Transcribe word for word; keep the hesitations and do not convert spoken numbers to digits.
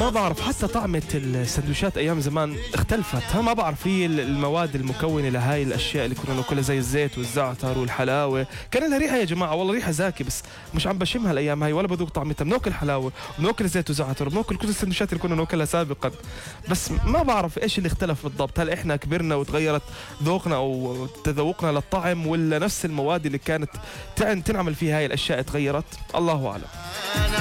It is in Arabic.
ما بعرف حتى طعمة السندويشات أيام زمان اختلفت. ها ما بعرف هي المواد المكونة لهاي الأشياء اللي كنا ناكلها زي الزيت والزعتر والحلاوة كان لها ريحة يا جماعة، والله ريحة زاكي، بس مش عم بشمها الأيام هاي ولا بذوق طعمتها. بناكل حلاوة وبناكل زيت وزعتر وبناكل كل السندويشات اللي كنا ناكلها سابقا، بس ما بعرف إيش اللي اختلف بالضبط. هل إحنا كبرنا وتغيرت ذوقنا أو تذوقنا للطعم، ولا نفس المواد اللي كانت تنعمل فيها هاي الأشياء تغيرت؟ الله أعلم.